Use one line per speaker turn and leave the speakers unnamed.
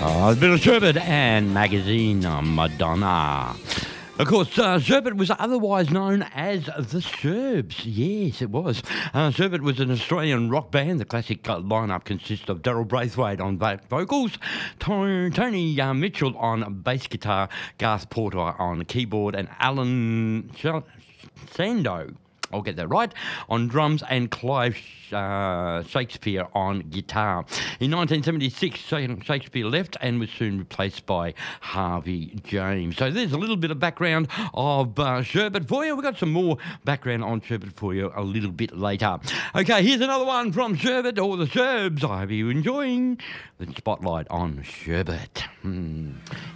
A bit of Sherbet and magazine Madonna. Of course, Sherbet was otherwise known as the Sherbs. Yes, it was. Sherbet was an Australian rock band. The classic lineup consists of Daryl Braithwaite on vocals, Tony Mitchell on bass guitar, Garth Porter on keyboard, and Alan Sando, I'll get that right, on drums, and Clive Shakespeare on guitar. In 1976, Shakespeare left and was soon replaced by Harvey James. So there's a little bit of background of Sherbet for you. We've got some more background on Sherbet for you a little bit later. Okay, here's another one from Sherbet or the Sherbs. I hope you're enjoying the spotlight on Sherbet.